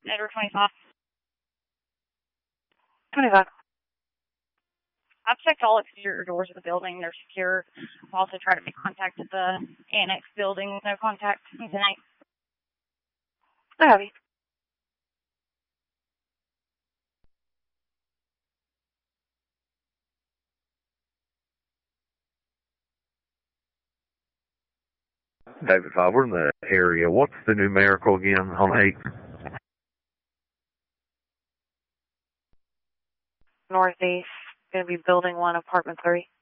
Edward 25. 25. I've checked all exterior doors of the building. They're secure. I've also tried to make contact at the annex building with no contact tonight. I have you. David 5, we're in the area. What's the numerical again on 8? Northeast. Going to be building 1, apartment 3.